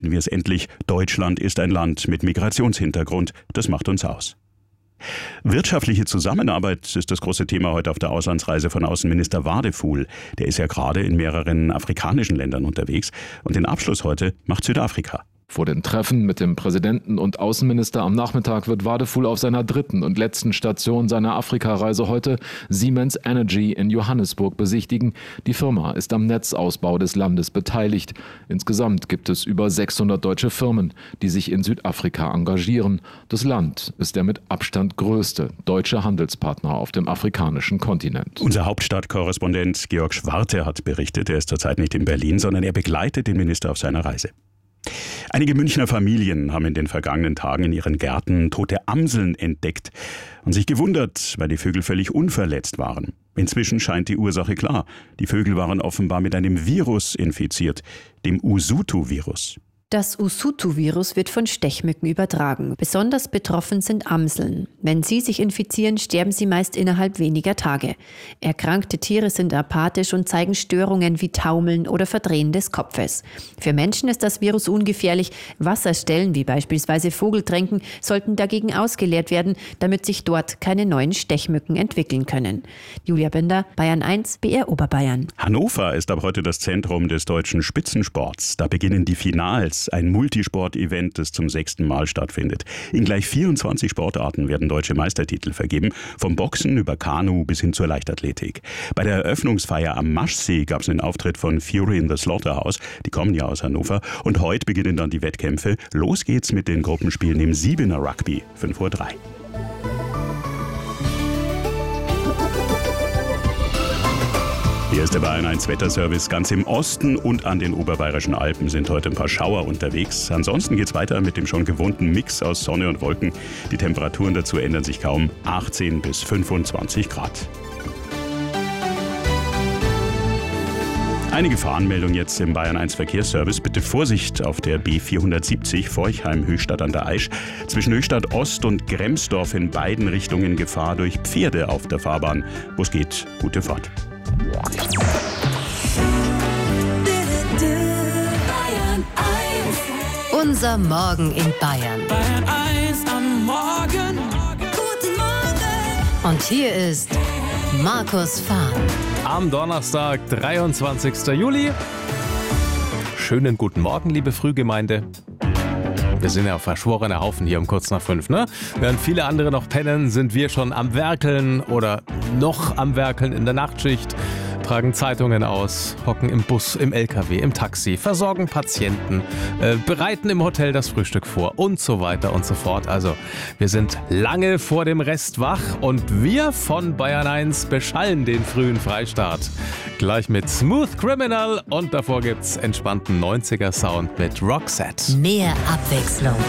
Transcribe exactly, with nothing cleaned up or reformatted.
wir es endlich, Deutschland ist ein Land mit Migrationshintergrund. Das macht uns aus. Wirtschaftliche Zusammenarbeit ist das große Thema heute auf der Auslandsreise von Außenminister Wadefuhl. Der ist ja gerade in mehreren afrikanischen Ländern unterwegs. Und den Abschluss heute macht Südafrika. Vor dem Treffen mit dem Präsidenten und Außenminister am Nachmittag wird Wadefuhl auf seiner dritten und letzten Station seiner Afrikareise heute Siemens Energy in Johannesburg besichtigen. Die Firma ist am Netzausbau des Landes beteiligt. Insgesamt gibt es über sechshundert deutsche Firmen, die sich in Südafrika engagieren. Das Land ist der mit Abstand größte deutsche Handelspartner auf dem afrikanischen Kontinent. Unser Hauptstadtkorrespondent Georg Schwarte hat berichtet, er ist zurzeit nicht in Berlin, sondern er begleitet den Minister auf seiner Reise. Einige Münchner Familien haben in den vergangenen Tagen in ihren Gärten tote Amseln entdeckt und sich gewundert, weil die Vögel völlig unverletzt waren. Inzwischen scheint die Ursache klar. Die Vögel waren offenbar mit einem Virus infiziert, dem Usutu-Virus. Das Usutu-Virus wird von Stechmücken übertragen. Besonders betroffen sind Amseln. Wenn sie sich infizieren, sterben sie meist innerhalb weniger Tage. Erkrankte Tiere sind apathisch und zeigen Störungen wie Taumeln oder Verdrehen des Kopfes. Für Menschen ist das Virus ungefährlich. Wasserstellen, wie beispielsweise Vogeltränken, sollten dagegen ausgeleert werden, damit sich dort keine neuen Stechmücken entwickeln können. Julia Binder, Bayern eins, B R Oberbayern. Hannover ist ab heute das Zentrum des deutschen Spitzensports. Da beginnen die Finals. Ein Multisport-Event, das zum sechsten Mal stattfindet. In gleich vierundzwanzig Sportarten werden deutsche Meistertitel vergeben, vom Boxen über Kanu bis hin zur Leichtathletik. Bei der Eröffnungsfeier am Maschsee gab es einen Auftritt von Fury in the Slaughterhouse, die kommen ja aus Hannover, und heute beginnen dann die Wettkämpfe. Los geht's mit den Gruppenspielen im Siebener Rugby, fünf Uhr drei. Hier ist der Bayern eins Wetterservice. Ganz im Osten und an den oberbayerischen Alpen sind heute ein paar Schauer unterwegs. Ansonsten geht's weiter mit dem schon gewohnten Mix aus Sonne und Wolken. Die Temperaturen dazu ändern sich kaum, achtzehn bis fünfundzwanzig Grad. Eine Gefahrenmeldung jetzt im Bayern eins Verkehrsservice. Bitte Vorsicht auf der B vierhundertsiebzig Forchheim-Höchstadt an der Aisch. Zwischen Höchstadt Ost und Gremsdorf in beiden Richtungen Gefahr durch Pferde auf der Fahrbahn. Wo es geht, gute Fahrt. Unser Morgen in Bayern. Bayern eins am Morgen. Guten Morgen. Und hier ist Markus Fahn. Am Donnerstag, dreiundzwanzigsten Juli. Schönen guten Morgen, liebe Frühgemeinde. Wir sind ja verschworener Haufen hier um kurz nach fünf, ne? Während viele andere noch pennen, sind wir schon am Werkeln oder noch am Werkeln in der Nachtschicht, tragen Zeitungen aus, hocken im Bus, im L K W, im Taxi, versorgen Patienten, äh, bereiten im Hotel das Frühstück vor und so weiter und so fort. Also wir sind lange vor dem Rest wach und wir von Bayern eins beschallen den frühen Freistart. Gleich mit Smooth Criminal und davor gibt's entspannten neunziger Sound mit Roxette. Mehr Abwechslung